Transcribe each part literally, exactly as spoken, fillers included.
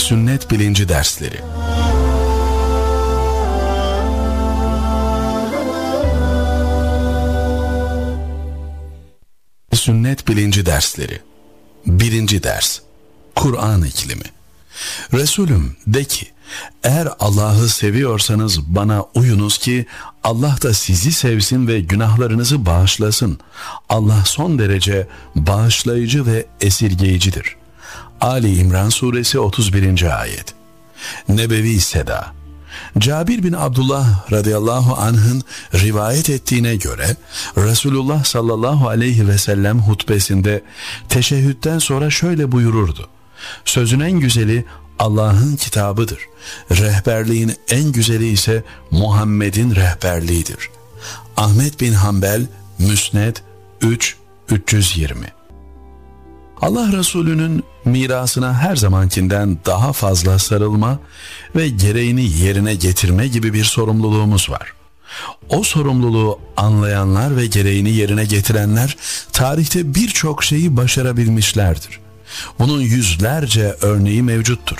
Sünnet bilinci dersleri. Sünnet bilinci dersleri. Birinci ders. Kur'an iklimi. Resulüm de ki, eğer Allah'ı seviyorsanız bana uyunuz ki Allah da sizi sevsin ve günahlarınızı bağışlasın. Allah son derece bağışlayıcı ve esirgeyicidir. Ali İmran suresi otuz birinci ayet. Nebevi Seda. Cabir bin Abdullah radıyallahu anh'ın rivayet ettiğine göre Resulullah sallallahu aleyhi ve sellem hutbesinde teşehhütten sonra şöyle buyururdu: sözün en güzeli Allah'ın kitabıdır. Rehberliğin en güzeli ise Muhammed'in rehberliğidir. Ahmet bin Hanbel, Müsned üç üç yüz yirmi. Allah Resulü'nün mirasına her zamankinden daha fazla sarılma ve gereğini yerine getirme gibi bir sorumluluğumuz var. O sorumluluğu anlayanlar ve gereğini yerine getirenler tarihte birçok şeyi başarabilmişlerdir. Bunun yüzlerce örneği mevcuttur.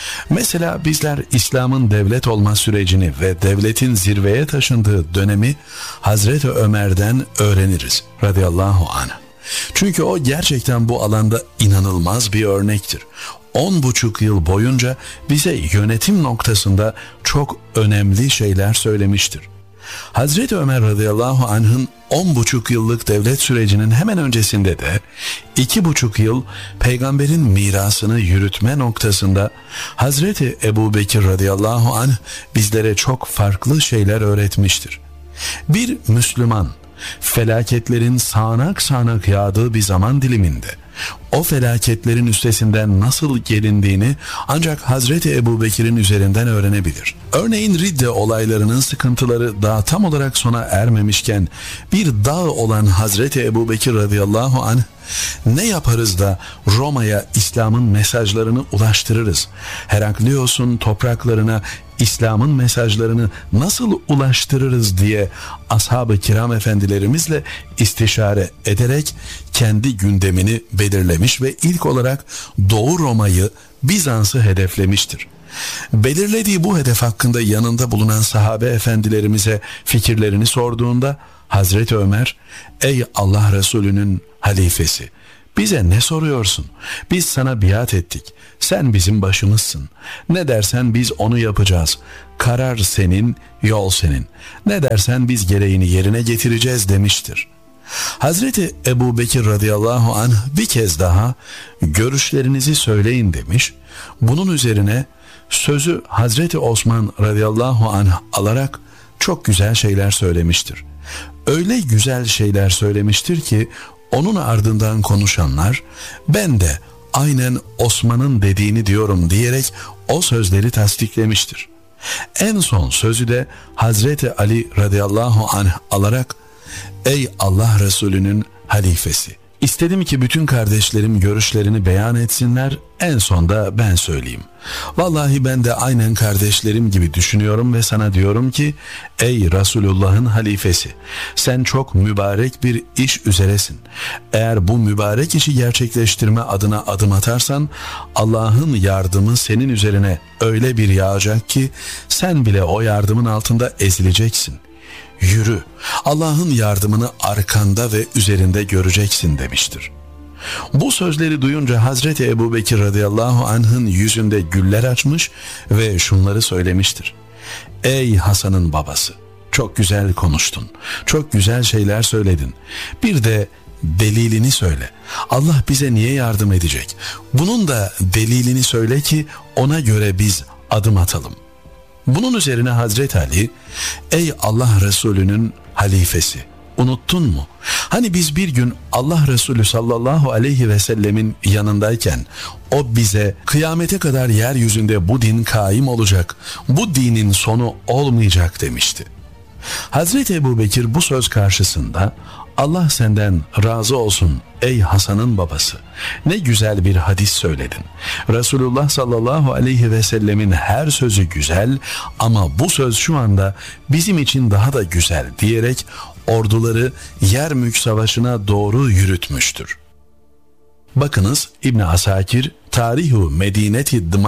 Mesela bizler İslam'ın devlet olma sürecini ve devletin zirveye taşındığı dönemi Hazreti Ömer'den öğreniriz radıyallahu anh. Çünkü o gerçekten bu alanda inanılmaz bir örnektir. On buçuk yıl boyunca bize yönetim noktasında çok önemli şeyler söylemiştir. Hazreti Ömer radıyallahu anh'ın on buçuk yıllık devlet sürecinin hemen öncesinde de iki buçuk yıl peygamberin mirasını yürütme noktasında Hazreti Ebu Bekir radıyallahu anh bizlere çok farklı şeyler öğretmiştir. Bir Müslüman felaketlerin sağanak sağanak yağdığı bir zaman diliminde o felaketlerin üstesinden nasıl gelindiğini ancak Hazreti Ebu Bekir'in üzerinden öğrenebilir. Örneğin Ridde olaylarının sıkıntıları daha tam olarak sona ermemişken bir dağ olan Hazreti Ebu Bekir radıyallahu anh ne yaparız da Roma'ya İslam'ın mesajlarını ulaştırırız? Heraklios'un topraklarına İslam'ın mesajlarını nasıl ulaştırırız diye ashab-ı kiram efendilerimizle istişare ederek kendi gündemini belirlemiş ve ilk olarak Doğu Roma'yı, Bizans'ı hedeflemiştir. Belirlediği bu hedef hakkında yanında bulunan sahabe efendilerimize fikirlerini sorduğunda Hazreti Ömer, ey Allah Resulü'nün halifesi, bize ne soruyorsun? Biz sana biat ettik. Sen bizim başımızsın. Ne dersen biz onu yapacağız. Karar senin, yol senin. Ne dersen biz gereğini yerine getireceğiz demiştir. Hazreti Ebu Bekir radıyallahu anh bir kez daha görüşlerinizi söyleyin demiş. Bunun üzerine sözü Hazreti Osman radıyallahu anh alarak çok güzel şeyler söylemiştir. Öyle güzel şeyler söylemiştir ki onun ardından konuşanlar ben de aynen Osman'ın dediğini diyorum diyerek o sözleri tasdiklemiştir. En son sözü de Hazreti Ali radıyallahu anh alarak ey Allah Resulü'nün halifesi, İstedim ki bütün kardeşlerim görüşlerini beyan etsinler, en sonda ben söyleyeyim. Vallahi ben de aynen kardeşlerim gibi düşünüyorum ve sana diyorum ki, ey Resulullah'ın halifesi, sen çok mübarek bir iş üzeresin. Eğer bu mübarek işi gerçekleştirme adına adım atarsan, Allah'ın yardımı senin üzerine öyle bir yağacak ki, sen bile o yardımın altında ezileceksin. Yürü, Allah'ın yardımını arkanda ve üzerinde göreceksin demiştir. Bu sözleri duyunca Hazreti Ebu Bekir radıyallahu anh'ın yüzünde güller açmış ve şunları söylemiştir. Ey Hasan'ın babası, çok güzel konuştun, çok güzel şeyler söyledin. Bir de delilini söyle. Allah bize niye yardım edecek? Bunun da delilini söyle ki ona göre biz adım atalım. Bunun üzerine Hazreti Ali, ey Allah Resulü'nün halifesi, unuttun mu? Hani biz bir gün Allah Resulü sallallahu aleyhi ve sellemin yanındayken o bize kıyamete kadar yeryüzünde bu din kaim olacak, bu dinin sonu olmayacak demişti. Hazreti Ebu Bekir bu söz karşısında Allah senden razı olsun ey Hasan'ın babası, ne güzel bir hadis söyledin. Resulullah sallallahu aleyhi ve sellemin her sözü güzel ama bu söz şu anda bizim için daha da güzel diyerek orduları Yermük Savaşı'na doğru yürütmüştür. Bakınız İbn Asakir Tarihu Medineti Dımaşk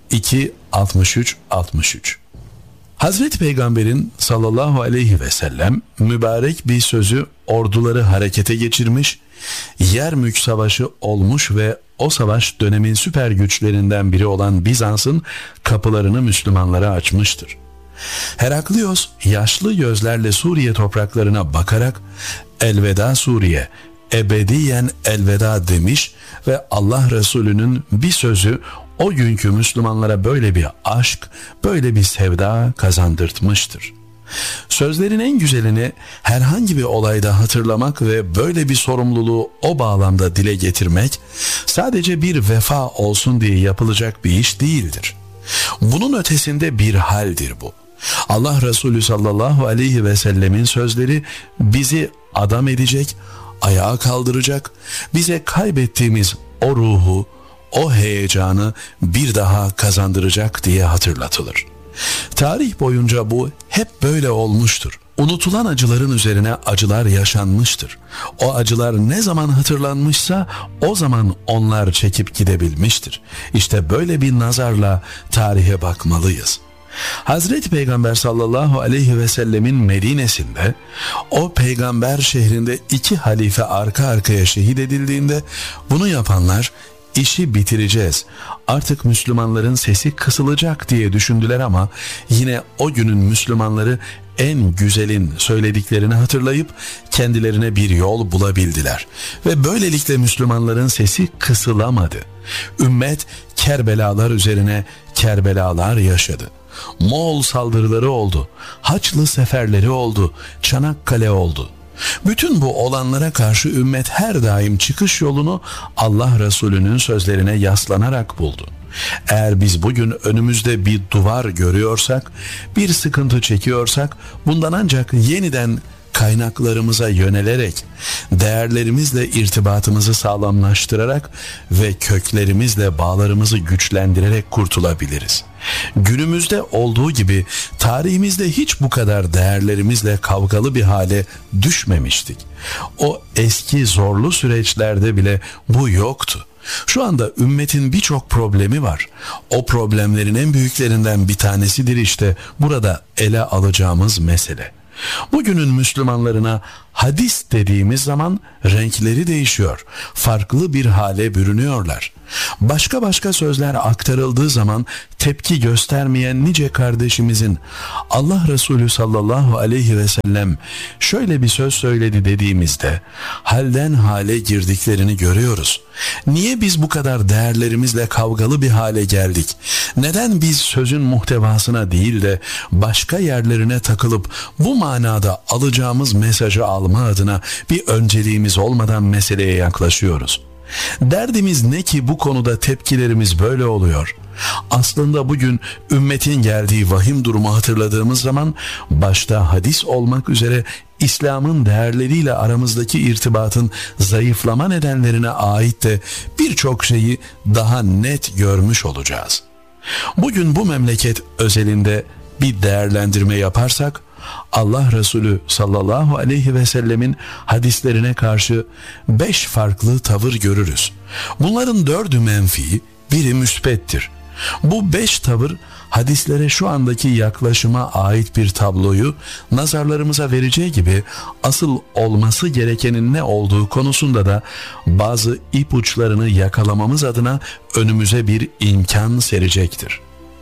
iki altmış üç altmış üç. Hazreti Peygamber'in sallallahu aleyhi ve sellem mübarek bir sözü orduları harekete geçirmiş, Yermük Savaşı olmuş ve o savaş dönemin süper güçlerinden biri olan Bizans'ın kapılarını Müslümanlara açmıştır. Heraklios yaşlı gözlerle Suriye topraklarına bakarak elveda Suriye, ebediyen elveda demiş ve Allah Resulü'nün bir sözü o günkü Müslümanlara böyle bir aşk, böyle bir sevda kazandırtmıştır. Sözlerin en güzelini herhangi bir olayda hatırlamak ve böyle bir sorumluluğu o bağlamda dile getirmek sadece bir vefa olsun diye yapılacak bir iş değildir. Bunun ötesinde bir haldir bu. Allah Resulü sallallahu aleyhi ve sellemin sözleri bizi adam edecek, ayağa kaldıracak, bize kaybettiğimiz o ruhu, o heyecanı bir daha kazandıracak diye hatırlatılır. Tarih boyunca bu hep böyle olmuştur. Unutulan acıların üzerine acılar yaşanmıştır. O acılar ne zaman hatırlanmışsa o zaman onlar çekip gidebilmiştir. İşte böyle bir nazarla tarihe bakmalıyız. Hazreti Peygamber sallallahu aleyhi ve sellemin Medine'sinde, o peygamber şehrinde iki halife arka arkaya şehit edildiğinde bunu yapanlar işi bitireceğiz, artık Müslümanların sesi kısılacak diye düşündüler ama yine o günün Müslümanları en güzelin söylediklerini hatırlayıp kendilerine bir yol bulabildiler ve böylelikle Müslümanların sesi kısılamadı. Ümmet Kerbelalar üzerine Kerbelalar yaşadı. Moğol saldırıları oldu, Haçlı seferleri oldu, Çanakkale oldu. Bütün bu olanlara karşı ümmet her daim çıkış yolunu Allah Resulü'nün sözlerine yaslanarak buldu. Eğer biz bugün önümüzde bir duvar görüyorsak, bir sıkıntı çekiyorsak, bundan ancak yeniden kaynaklarımıza yönelerek, değerlerimizle irtibatımızı sağlamlaştırarak ve köklerimizle bağlarımızı güçlendirerek kurtulabiliriz. Günümüzde olduğu gibi tarihimizde hiç bu kadar değerlerimizle kavgalı bir hale düşmemiştik. O eski zorlu süreçlerde bile bu yoktu. Şu anda ümmetin birçok problemi var. O problemlerin en büyüklerinden bir tanesidir işte burada ele alacağımız mesele. Bugünün Müslümanlarına hadis dediğimiz zaman renkleri değişiyor. Farklı bir hale bürünüyorlar. Başka başka sözler aktarıldığı zaman tepki göstermeyen nice kardeşimizin Allah Resulü sallallahu aleyhi ve sellem şöyle bir söz söyledi dediğimizde halden hale girdiklerini görüyoruz. Niye biz bu kadar değerlerimizle kavgalı bir hale geldik? Neden biz sözün muhtevasına değil de başka yerlerine takılıp bu manada alacağımız mesajı alma adına bir önceliğimiz olmadan meseleye yaklaşıyoruz? Derdimiz ne ki bu konuda tepkilerimiz böyle oluyor? Aslında bugün ümmetin geldiği vahim durumu hatırladığımız zaman başta hadis olmak üzere İslam'ın değerleriyle aramızdaki irtibatın zayıflama nedenlerine ait de birçok şeyi daha net görmüş olacağız. Bugün bu memleket özelinde bir değerlendirme yaparsak Allah Resulü sallallahu aleyhi ve sellemin hadislerine karşı beş farklı tavır görürüz. Bunların dördü menfi, biri müspettir. Bu beş tavır hadislere şu andaki yaklaşıma ait bir tabloyu nazarlarımıza vereceği gibi asıl olması gerekenin ne olduğu konusunda da bazı ipuçlarını yakalamamız adına önümüze bir imkan serecektir.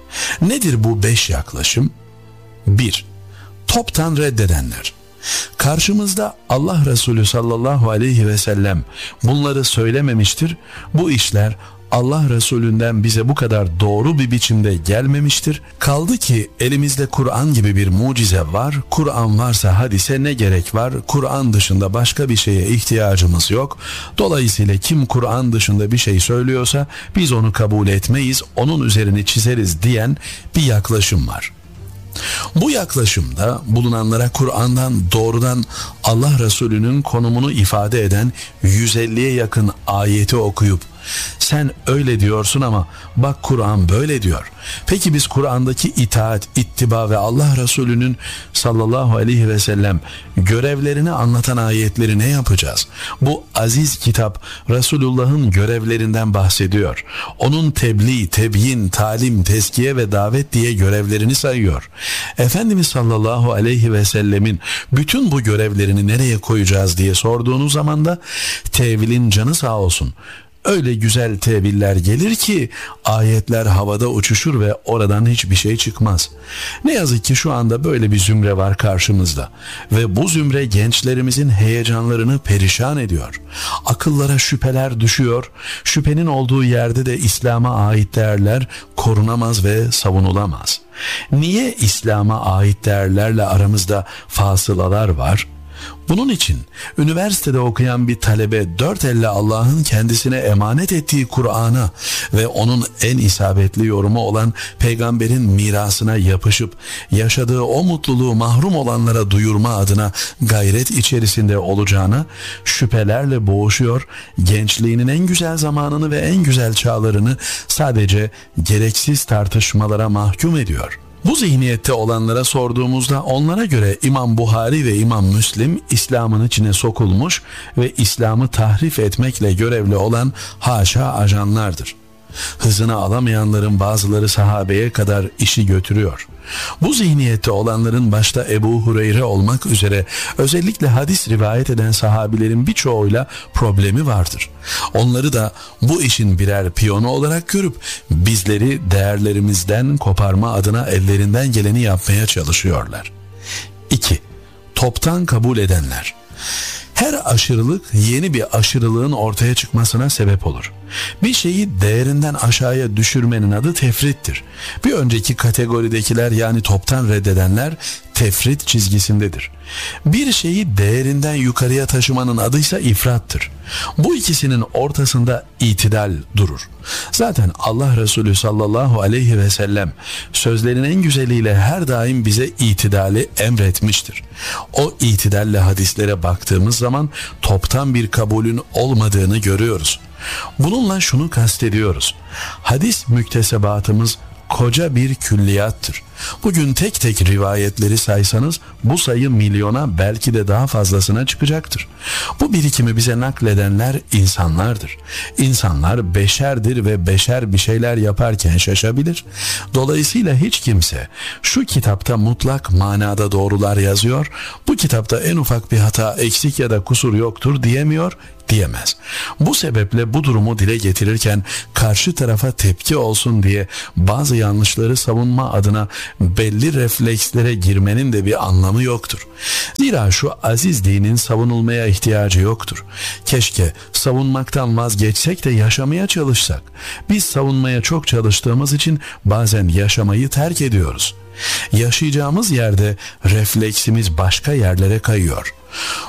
Nedir bu beş yaklaşım? bir. Toptan reddedenler. Karşımızda Allah Resulü sallallahu aleyhi ve sellem bunları söylememiştir. Bu işler Allah Resulünden bize bu kadar doğru bir biçimde gelmemiştir. Kaldı ki elimizde Kur'an gibi bir mucize var. Kur'an varsa hadise ne gerek var? Kur'an dışında başka bir şeye ihtiyacımız yok. Dolayısıyla kim Kur'an dışında bir şey söylüyorsa biz onu kabul etmeyiz, onun üzerini çizeriz diyen bir yaklaşım var. Bu yaklaşımda bulunanlara Kur'an'dan doğrudan Allah Resulü'nün konumunu ifade eden yüz elliye yakın ayeti okuyup Sen öyle diyorsun ama bak Kur'an böyle diyor. Peki biz Kur'an'daki itaat, ittiba ve Allah Resulü'nün sallallahu aleyhi ve sellem görevlerini anlatan ayetleri ne yapacağız? Bu aziz kitap Resulullah'ın görevlerinden bahsediyor. Onun tebliğ, tebyin, talim, tezkiye ve davet diye görevlerini sayıyor. Efendimiz sallallahu aleyhi ve sellemin bütün bu görevlerini nereye koyacağız diye sorduğunuz zaman da tevilin canı sağ olsun. Öyle güzel teviller gelir ki ayetler havada uçuşur ve oradan hiçbir şey çıkmaz. Ne yazık ki şu anda böyle bir zümre var karşımızda ve bu zümre gençlerimizin heyecanlarını perişan ediyor. Akıllara şüpheler düşüyor. Şüphenin olduğu yerde de İslam'a ait değerler korunamaz ve savunulamaz. Niye İslam'a ait değerlerle aramızda fasılalar var? Bunun için üniversitede okuyan bir talebe dört elle Allah'ın kendisine emanet ettiği Kur'an'a ve onun en isabetli yorumu olan peygamberin mirasına yapışıp yaşadığı o mutluluğu mahrum olanlara duyurma adına gayret içerisinde olacağına şüphelerle boğuşuyor, gençliğinin en güzel zamanını ve en güzel çağlarını sadece gereksiz tartışmalara mahkum ediyor. Bu zihniyette olanlara sorduğumuzda onlara göre İmam Buhari ve İmam Müslim İslam'ın içine sokulmuş ve İslam'ı tahrif etmekle görevli olan haşa ajanlardır. Hızını alamayanların bazıları sahabeye kadar işi götürüyor. Bu zihniyette olanların başta Ebu Hureyre olmak üzere özellikle hadis rivayet eden sahabilerin birçoğuyla problemi vardır. Onları da bu işin birer piyonu olarak görüp bizleri değerlerimizden koparma adına ellerinden geleni yapmaya çalışıyorlar. İki. Toptan kabul edenler. Her aşırılık yeni bir aşırılığın ortaya çıkmasına sebep olur. Bir şeyi değerinden aşağıya düşürmenin adı tefrittir. Bir önceki kategoridekiler yani toptan reddedenler tefrit çizgisindedir. Bir şeyi değerinden yukarıya taşımanın adıysa ifrattır. Bu ikisinin ortasında itidal durur. Zaten Allah Resulü sallallahu aleyhi ve sellem sözlerin en güzeliyle her daim bize itidali emretmiştir. O itidalle hadislere baktığımız zaman toptan bir kabulün olmadığını görüyoruz. Bununla şunu kastediyoruz. Hadis müktesebatımız koca bir külliyattır. Bugün tek tek rivayetleri saysanız bu sayı milyona belki de daha fazlasına çıkacaktır. Bu birikimi bize nakledenler insanlardır. İnsanlar beşerdir ve beşer bir şeyler yaparken şaşabilir. Dolayısıyla hiç kimse şu kitapta mutlak manada doğrular yazıyor, bu kitapta en ufak bir hata, eksik ya da kusur yoktur diyemiyor, diyemez. Bu sebeple bu durumu dile getirirken karşı tarafa tepki olsun diye bazı yanlışları savunma adına belli reflekslere girmenin de bir anlamı yoktur. Zira şu aziz dinin savunulmaya ihtiyacı yoktur. Keşke savunmaktan vazgeçsek de yaşamaya çalışsak. Biz savunmaya çok çalıştığımız için bazen yaşamayı terk ediyoruz. Yaşayacağımız yerde refleksimiz başka yerlere kayıyor.